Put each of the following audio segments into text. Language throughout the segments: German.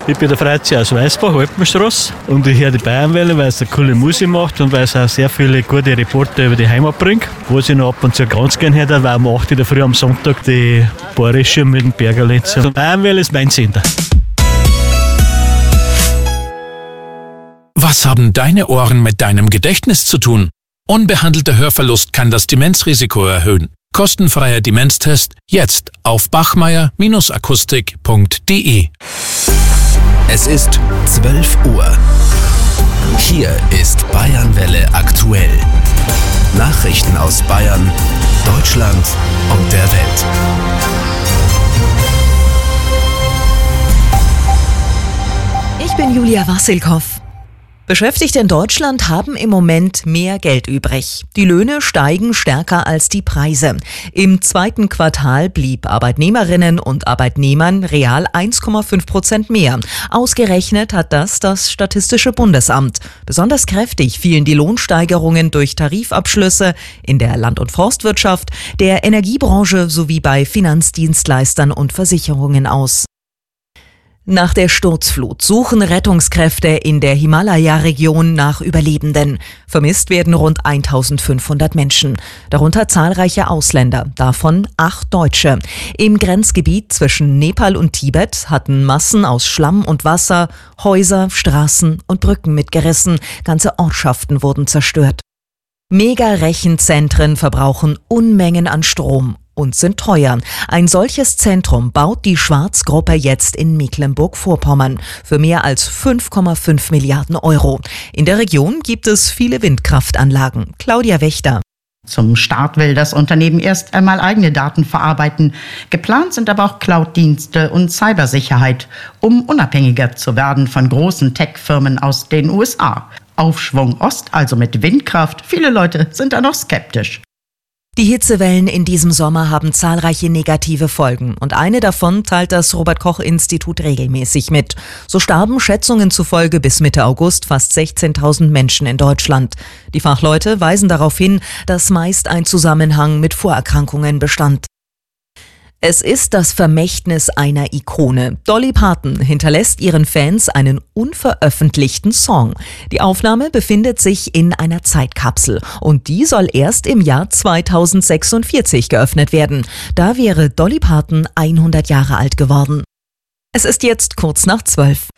Ich bin der Freizi aus Weißbach, Alpenstraße, und ich höre die Bayernwelle, weil es eine coole Musik macht und weil es auch sehr viele gute Reporter über die Heimat bringt. Was ich noch ab und zu ganz gerne höre, weil um 8 Uhr früh am Sonntag die Bayerische mit dem Bergerl. Also Bayernwelle ist mein Sender. Was haben deine Ohren mit deinem Gedächtnis zu tun? Unbehandelter Hörverlust kann das Demenzrisiko erhöhen. Kostenfreier Demenztest jetzt auf bachmeier-akustik.de. Es ist 12 Uhr. Hier ist Bayernwelle aktuell. Nachrichten aus Bayern, Deutschland und der Welt. Ich bin Julia Wassilkow. Beschäftigte in Deutschland haben im Moment mehr Geld übrig. Die Löhne steigen stärker als die Preise. Im zweiten Quartal blieb Arbeitnehmerinnen und Arbeitnehmern real 1,5% mehr. Ausgerechnet hat das Statistische Bundesamt. Besonders kräftig fielen die Lohnsteigerungen durch Tarifabschlüsse in der Land- und Forstwirtschaft, der Energiebranche sowie bei Finanzdienstleistern und Versicherungen aus. Nach der Sturzflut suchen Rettungskräfte in der Himalaya-Region nach Überlebenden. Vermisst werden rund 1500 Menschen, darunter zahlreiche Ausländer, davon 8 Deutsche. Im Grenzgebiet zwischen Nepal und Tibet hatten Massen aus Schlamm und Wasser Häuser, Straßen und Brücken mitgerissen. Ganze Ortschaften wurden zerstört. Mega-Rechenzentren verbrauchen Unmengen an Strom und sind teuer. Ein solches Zentrum baut die Schwarz-Gruppe jetzt in Mecklenburg-Vorpommern für mehr als 5,5 Milliarden Euro. In der Region gibt es viele Windkraftanlagen. Claudia Wächter. Zum Start will das Unternehmen erst einmal eigene Daten verarbeiten. Geplant sind aber auch Cloud-Dienste und Cybersicherheit, um unabhängiger zu werden von großen Tech-Firmen aus den USA. Aufschwung Ost, also mit Windkraft. Viele Leute sind da noch skeptisch. Die Hitzewellen in diesem Sommer haben zahlreiche negative Folgen und eine davon teilt das Robert-Koch-Institut regelmäßig mit. So starben Schätzungen zufolge bis Mitte August fast 16.000 Menschen in Deutschland. Die Fachleute weisen darauf hin, dass meist ein Zusammenhang mit Vorerkrankungen bestand. Es ist das Vermächtnis einer Ikone. Dolly Parton hinterlässt ihren Fans einen unveröffentlichten Song. Die Aufnahme befindet sich in einer Zeitkapsel und die soll erst im Jahr 2046 geöffnet werden. Da wäre Dolly Parton 100 Jahre alt geworden. Es ist jetzt kurz nach 12.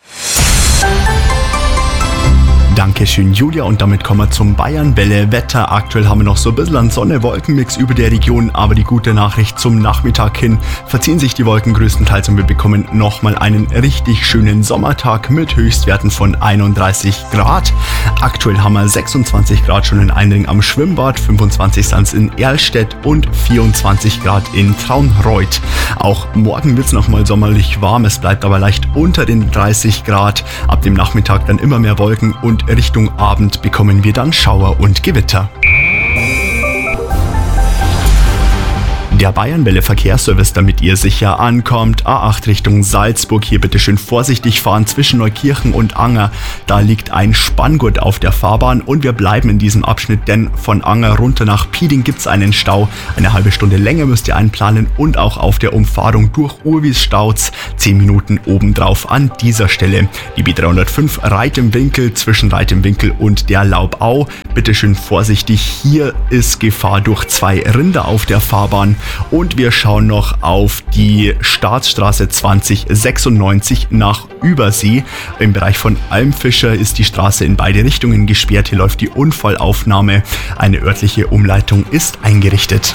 Dankeschön, Julia, und damit kommen wir zum Bayernwelle-Wetter. Aktuell haben wir noch so ein bisschen einen Sonne-Wolken-Mix über der Region, aber die gute Nachricht: zum Nachmittag hin verziehen sich die Wolken größtenteils und wir bekommen nochmal einen richtig schönen Sommertag mit Höchstwerten von 31 Grad. Aktuell haben wir 26 Grad schon in Einring am Schwimmbad, 25 sind es in Erlstedt und 24 Grad in Traunreut. Auch morgen wird es nochmal sommerlich warm, es bleibt aber leicht unter den 30 Grad. Ab dem Nachmittag dann immer mehr Wolken und Richtung Abend bekommen wir dann Schauer und Gewitter. Der Bayernwelle Verkehrsservice, damit ihr sicher ankommt. A8 Richtung Salzburg, hier bitte schön vorsichtig fahren zwischen Neukirchen und Anger. Da liegt ein Spanngurt auf der Fahrbahn und wir bleiben in diesem Abschnitt, denn von Anger runter nach Pieding gibt es einen Stau. Eine halbe Stunde länger müsst ihr einplanen und auch auf der Umfahrung durch Urwies staut's 10 Minuten obendrauf an dieser Stelle. Die B305 Reit im Winkel zwischen Reit im Winkel und der Laubau. Bitte schön vorsichtig, hier ist Gefahr durch 2 Rinder auf der Fahrbahn. Und wir schauen noch auf die Staatsstraße 2096 nach Übersee. Im Bereich von Almfischer ist die Straße in beide Richtungen gesperrt. Hier läuft die Unfallaufnahme. Eine örtliche Umleitung ist eingerichtet.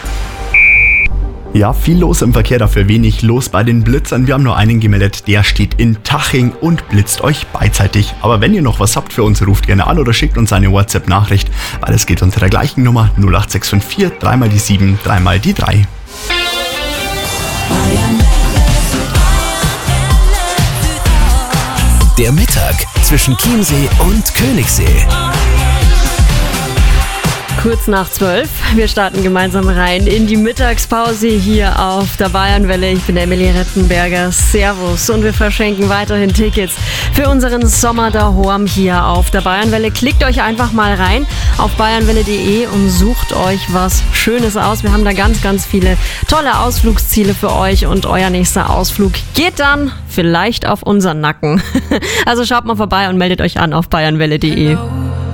Ja, viel los im Verkehr, dafür wenig los bei den Blitzern. Wir haben nur einen gemeldet, der steht in Taching und blitzt euch beidseitig. Aber wenn ihr noch was habt für uns, ruft gerne an oder schickt uns eine WhatsApp-Nachricht. Alles geht unter der gleichen Nummer 08654 3 mal die 7, 3 mal die 3. Der Mittag zwischen Chiemsee und Königssee. kurz nach 12. Wir starten gemeinsam rein in die Mittagspause hier auf der Bayernwelle. Ich bin Emilie Rettenberger. Servus. Und wir verschenken weiterhin Tickets für unseren Sommer daheim hier auf der Bayernwelle. Klickt euch einfach mal rein auf bayernwelle.de und sucht euch was Schönes aus. Wir haben da ganz, ganz viele tolle Ausflugsziele für euch und euer nächster Ausflug geht dann vielleicht auf unseren Nacken. Also schaut mal vorbei und meldet euch an auf bayernwelle.de.